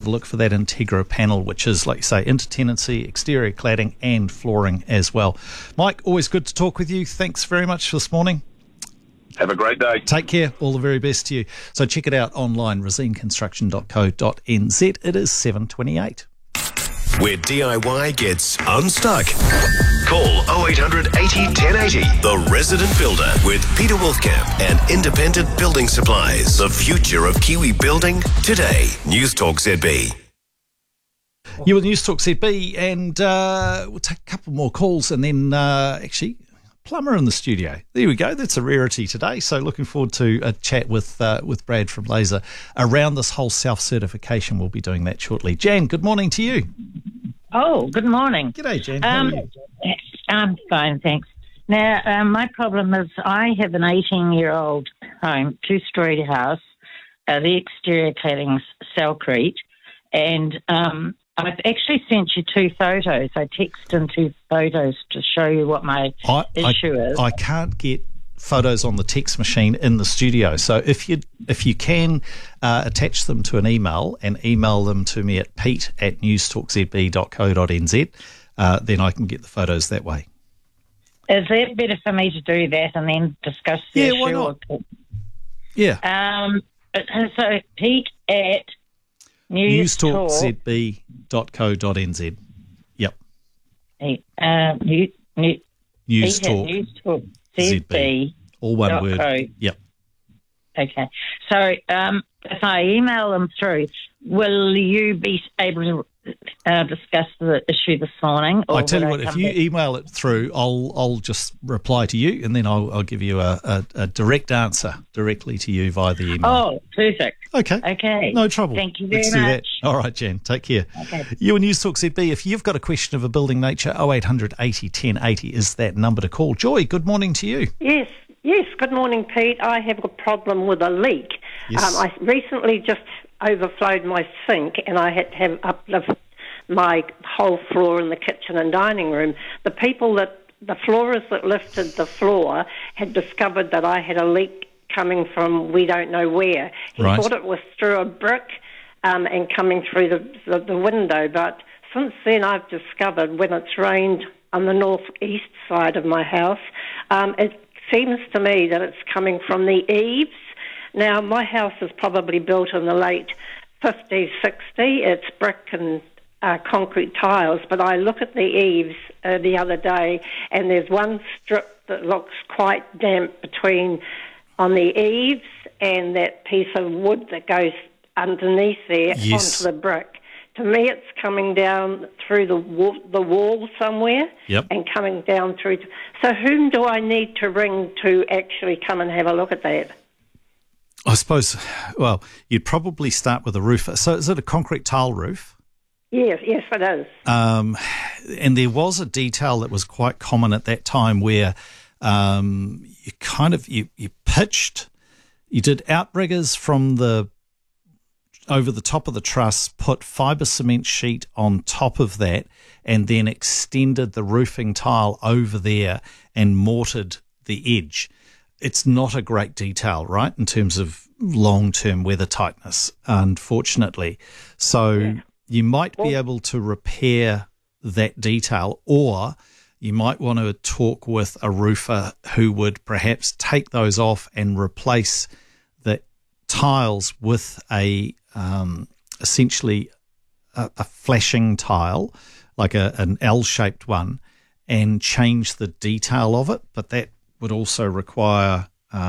a look for that Integra panel, which is, like you say, intertenancy, exterior cladding and flooring as well. Mike, always good to talk with you. Thanks very much for this morning. Have a great day. Take care. All the very best to you. So check it out online, resineconstruction.co.nz. It is 7:28. Where DIY gets unstuck. Call 0800 80 1080. The Resident Builder with Peter Wolfkamp and Independent Building Supplies. The future of Kiwi building today. News Talk ZB. You with News Talk ZB, and we'll take a couple more calls and then actually plumber in the studio. There we go. That's a rarity today. So looking forward to a chat with Brad from Laser around this whole self-certification. We'll be doing that shortly. Jan, good morning to you. Oh, good morning. G'day, Jan. How are you? I'm fine, thanks. Now, my problem is I have an 18-year-old home, two-storey house. The exterior cladding's Cellcrete, and I've actually sent you 2 photos. I texted in 2 photos to show you what my issue is. I can't get photos on the text machine in the studio, so if you can attach them to an email and email them to me at pete@newstalkzb.co.nz, then I can get the photos that way. Is it better for me to do that and then discuss the issue? Why not? Yeah. So Pete at newstalkzb.co.nz. Yep. Newstalk ZB. All one word. Yep. Okay. So if I email them through, will you be able to discuss the issue this morning? Or I tell you what, if you email it through, I'll just reply to you, and then I'll give you a direct answer directly to you via the email. Oh, perfect. Okay. No trouble. Thank you very Let's much. do that. All right, Jen. Take care. Okay. You and News Talk ZB, if you've got a question of a building nature, 0800 80 1080 is that number to call. Joy, good morning to you. Yes, good morning, Pete. I have a problem with a leak. Yes. I recently just overflowed my sink and I had to have uplift my whole floor in the kitchen and dining room. The floorers that lifted the floor had discovered that I had a leak coming from we don't know where. He thought it was through a brick and coming through the window, but since then I've discovered when it's rained on the northeast side of my house, it seems to me that it's coming from the eaves. Now, my house is probably built in the late 50s, 60s. It's brick and concrete tiles, but I look at the eaves the other day and there's one strip that looks quite damp between on the eaves and that piece of wood that goes underneath there onto the brick. To me, it's coming down through the wall somewhere and coming down through. So whom do I need to ring to actually come and have a look at that? I suppose, well, you'd probably start with a roofer. So is it a concrete tile roof? Yes, it is. And there was a detail that was quite common at that time where you pitched, you did outriggers from over the top of the truss, put fibre cement sheet on top of that, and then extended the roofing tile over there and mortared the edge. It's not a great detail, right, in terms of long-term weather tightness, unfortunately. So you might be able to repair that detail, or you might want to talk with a roofer who would perhaps take those off and replace the tiles with essentially a flashing tile, like an L-shaped one, and change the detail of it. But that would also require,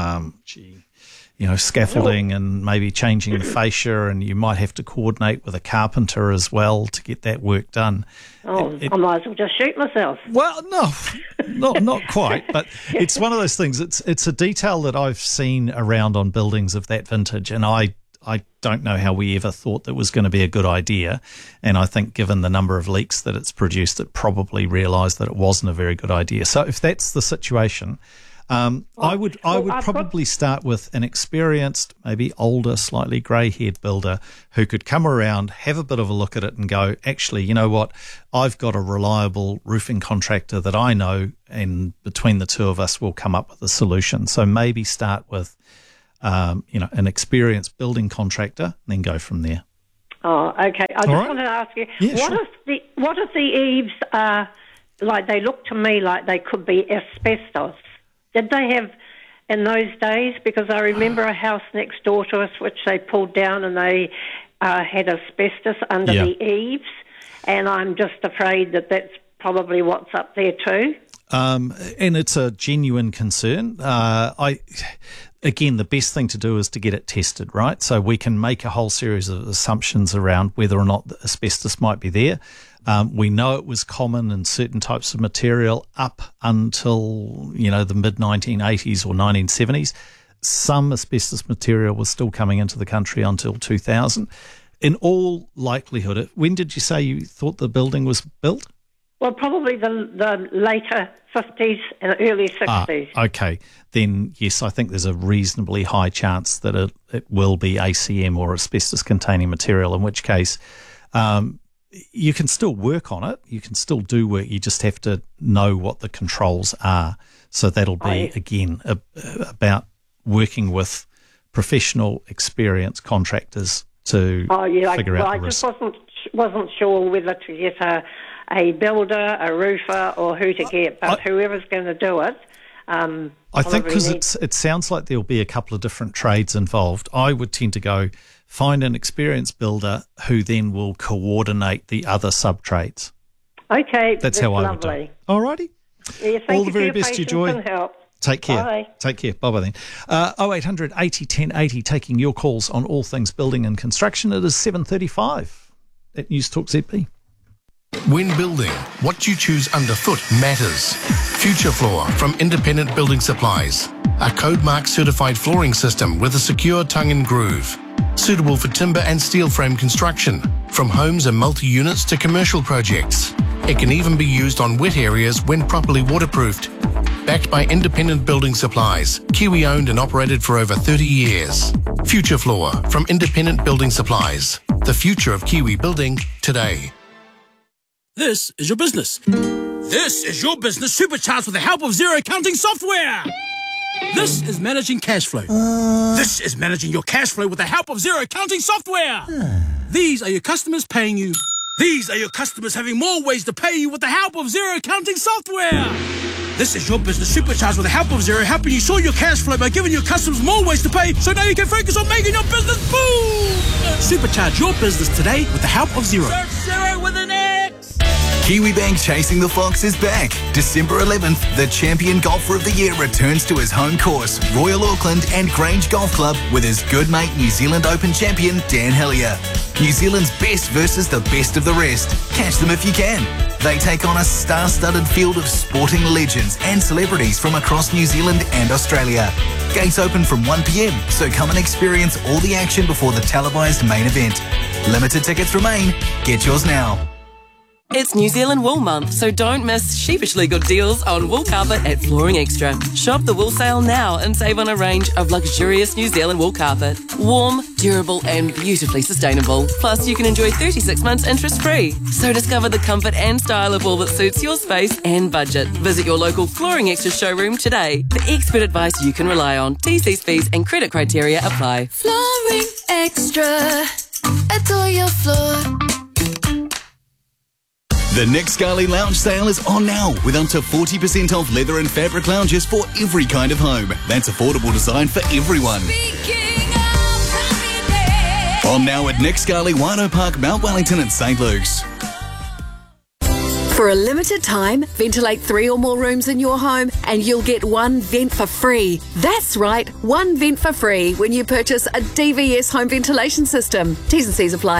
scaffolding and maybe changing the fascia, and you might have to coordinate with a carpenter as well to get that work done. I might as well just shoot myself. Well, no, not quite, but it's one of those things. It's a detail that I've seen around on buildings of that vintage, and I don't know how we ever thought that was going to be a good idea. And I think given the number of leaks that it's produced, it probably realised that it wasn't a very good idea. So if that's the situation, I would probably start with an experienced, maybe older, slightly grey-haired builder who could come around, have a bit of a look at it and go, actually, you know what, I've got a reliable roofing contractor that I know, and between the two of us we'll come up with a solution. So maybe start with an experienced building contractor and then go from there. Oh, okay. I just right. wanted to ask you, Yeah, what if the eaves are, like, they look to me like they could be asbestos? Did they have in those days? Because I remember a house next door to us which they pulled down and they had asbestos under the eaves, and I'm just afraid that that's probably what's up there too. And it's a genuine concern. Again, the best thing to do is to get it tested, right? So we can make a whole series of assumptions around whether or not the asbestos might be there. We know it was common in certain types of material up until, the mid-1980s or 1970s. Some asbestos material was still coming into the country until 2000. In all likelihood, when did you say you thought the building was built? Well, probably the later 50s and early 60s. Okay. Then, yes, I think there's a reasonably high chance that it will be ACM or asbestos-containing material, in which case you can still work on it. You can still do work. You just have to know what the controls are. So that'll be, again, about working with professional, experienced contractors to figure out the risk. I just wasn't sure whether to get a builder, a roofer, or who to get, but whoever's going to do it. I think because it sounds like there'll be a couple of different trades involved, I would tend to go find an experienced builder who then will coordinate the other sub-trades. Okay, that's how I would do it. All righty. Yeah, all the very best to you, Joy. And help. Take care. Bye. Take care. Bye-bye then. 0800 80 1080, taking your calls on all things building and construction. It is 7:35 at News Talk ZB. When building, what you choose underfoot matters. Future Floor from Independent Building Supplies. A Code Mark certified flooring system with a secure tongue and groove. Suitable for timber and steel frame construction, from homes and multi-units to commercial projects. It can even be used on wet areas when properly waterproofed. Backed by Independent Building Supplies, Kiwi owned and operated for over 30 years. Future Floor from Independent Building Supplies. The future of Kiwi building today. This is your business. This is your business supercharged with the help of Xero accounting software. This is managing cash flow. This is managing your cash flow with the help of Xero accounting software. These are your customers paying you. These are your customers having more ways to pay you with the help of Xero accounting software. This is your business supercharged with the help of Xero, helping you sort your cash flow by giving your customers more ways to pay, so now you can focus on making your business boom. Supercharge your business today with the help of Xero. Search Xero with an X. Kiwibank Chasing the Fox is back. December 11th, the champion golfer of the year returns to his home course, Royal Auckland and Grange Golf Club, with his good mate New Zealand Open champion Dan Hillier. New Zealand's best versus the best of the rest. Catch them if you can. They take on a star-studded field of sporting legends and celebrities from across New Zealand and Australia. Gates open from 1 p.m, so come and experience all the action before the televised main event. Limited tickets remain. Get yours now. It's New Zealand Wool Month, so don't miss sheepishly good deals on wool carpet at Flooring Extra. Shop the wool sale now and save on a range of luxurious New Zealand wool carpet. Warm, durable and beautifully sustainable. Plus, you can enjoy 36 months interest-free. So discover the comfort and style of wool that suits your space and budget. Visit your local Flooring Extra showroom today for expert advice you can rely on. TC's fees and credit criteria apply. Flooring Extra. Adore your floor. The Nick Scali Lounge sale is on now with up to 40% off leather and fabric lounges for every kind of home. That's affordable design for everyone. On now at Nick Scali, Wino Park, Mount Wellington and St. Luke's. For a limited time, ventilate 3 or more rooms in your home and you'll get 1 vent for free. That's right, 1 vent for free when you purchase a DVS home ventilation system. T's and C's apply.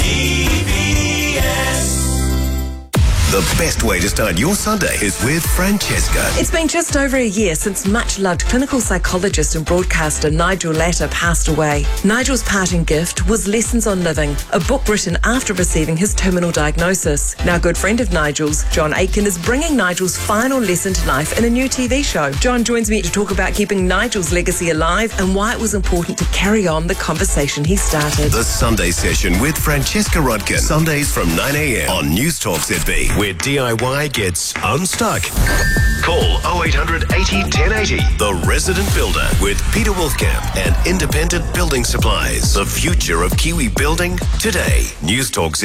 DVS. The best way to start your Sunday is with Francesca. It's been just over a year since much-loved clinical psychologist and broadcaster Nigel Latta passed away. Nigel's parting gift was Lessons on Living, a book written after receiving his terminal diagnosis. Now, a good friend of Nigel's, John Aitken, is bringing Nigel's final lesson to life in a new TV show. John joins me to talk about keeping Nigel's legacy alive and why it was important to carry on the conversation he started. The Sunday Session with Francesca Rudkin. Sundays from 9 a.m. on News Talk ZB. where DIY gets unstuck. Call 0800 80 1080. The Resident Builder with Peter Wolfcamp and Independent Building Supplies. The future of Kiwi building today. News Talk